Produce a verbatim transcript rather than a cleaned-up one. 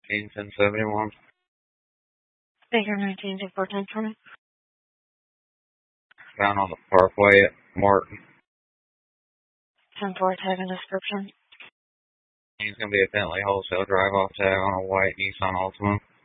nineteen ten seventy-one. Baker nineteen to fourteen twenty. Found on the parkway at Martin. ten four tag and description. He's going to be a Bentley wholesale drive-off tag on a white Nissan Altima.